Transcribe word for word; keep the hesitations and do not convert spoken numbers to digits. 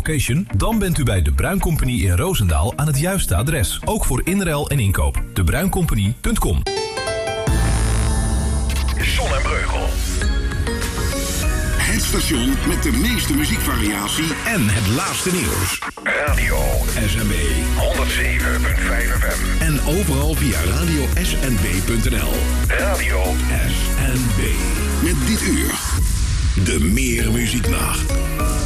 location? Dan bent u bij De Bruin Company in Roosendaal aan het juiste adres. Ook voor inruil en inkoop. de bruin company punt com. Zon en Breugel. Het station met de meeste muziekvariatie En het laatste nieuws. Radio S N B honderdzeven komma vijf F M. en overal via radio s n b punt n l. Radio S N B. Met dit uur de Meer Muzieknacht.